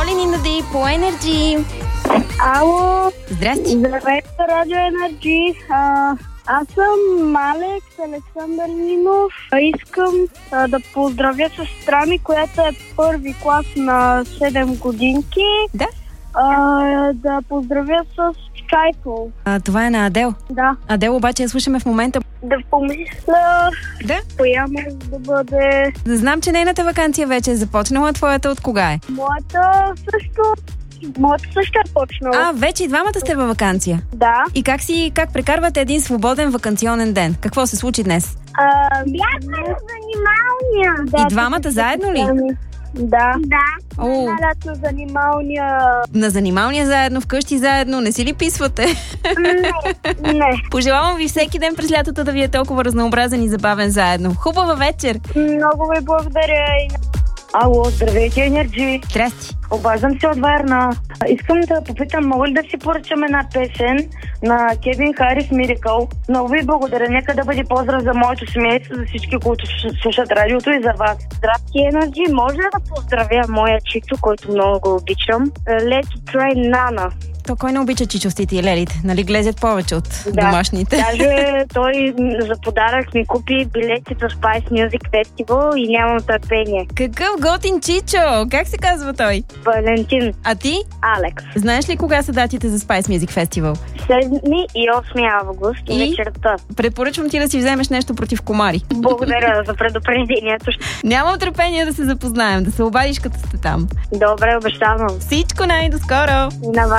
Али, Нинади, по Energy. Ало! Здрасти! Здравейте, Радио Енерджи! Аз съм Алекс Александър-Нинов. Искам да поздравя сестра ми, която е първи клас на 7 годинки. Да? Да поздравя с Skyfall. Това е на Адел. Да. Адел обаче я слушаме в момента. Да помисля коя може да бъде. Знам, че нейната ваканция вече е започнала. Твоята от кога е? Моята също е почнала. Вече и двамата сте във ваканция. Да. И как прекарвате един свободен ваканционен ден? Какво се случи днес? Бяхме на занималния. И двамата заедно ли? Да. Да. На занималния. На занималния заедно, вкъщи заедно, не си ли писвате? Не. Пожелавам ви всеки ден през лятото да ви е толкова разнообразен и забавен заедно. Хубава вечер! Много ви благодаря. Ало, здравейте, Енерджи. Здрасти. Обаждам се от Варна. Искам да попитам, мога ли да си поръчам една песен на Кевин Харис Мирикъл? Много ви благодаря. Нека да бъде поздрав за моето семейство, за всички, които слушат радиото и за вас. Здрасти, Енерджи. Може ли да поздравя моя чичо, който много го обичам? Let's try Nana. То кой не обича чичостите и лелите? Нали глезят повече от домашните? Даже той за подарък ми купи билети за Spice Music Festival и нямам търпение. Какъв готин чичо! Как се казва той? Валентин. А ти? Алекс. Знаеш ли кога са датите за Spice Music Festival? 7 и 8 август вечерта. Препоръчвам ти да си вземеш нещо против комари. Благодаря за предупреждението. Нямам търпение да се запознаем, да се обадиш като сте там. Добре, обещавам. Всичко най-доскоро! На вас.